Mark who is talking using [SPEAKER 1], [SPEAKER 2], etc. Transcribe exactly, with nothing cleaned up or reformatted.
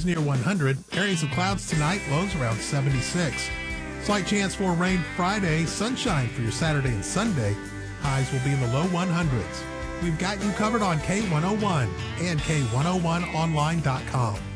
[SPEAKER 1] highs near one hundred. Areas of clouds tonight, lows around seventy-six. Slight chance for rain Friday, sunshine for your Saturday and Sunday. Highs will be in the low one hundreds. We've got you covered on K one oh one and K one oh one online dot com.